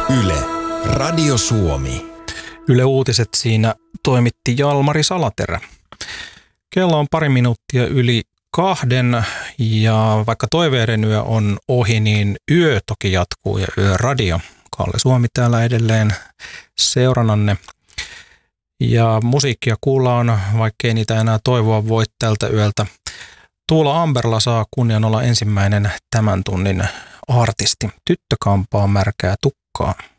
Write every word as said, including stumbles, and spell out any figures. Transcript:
Yle, Radio Suomi. Yle Uutiset, siinä toimitti Jalmari Salaterä. Kello on pari minuuttia yli kahden ja vaikka toiveiden yö on ohi, niin yö toki jatkuu ja Yöradio. Kalle Suomi täällä edelleen seurannanne. Ja musiikkia kuullaan, vaikkei niitä enää toivoa voi tältä yöltä. Tuula Amberla saa kunnian olla ensimmäinen tämän tunnin artisti. Tyttö kampaa märkää tukkaa.